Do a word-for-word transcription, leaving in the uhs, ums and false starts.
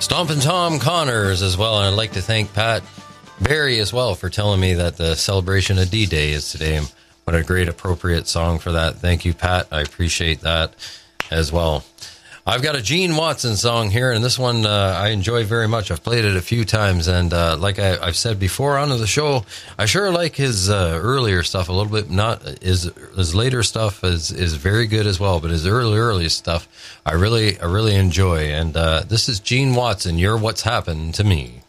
Stompin' Tom Connors as well. And I'd like to thank Pat Barry as well for telling me that the celebration of D-Day is today. What a great appropriate song for that. Thank you, Pat. I appreciate that as well. I've got a Gene Watson song here, and this one uh, I enjoy very much. I've played it a few times, and uh, like I, I've said before on the show, I sure like his uh, earlier stuff a little bit. Not his his later stuff is is very good as well, but his early early stuff I really I really enjoy. And uh, this is Gene Watson. You're What's Happened to Me.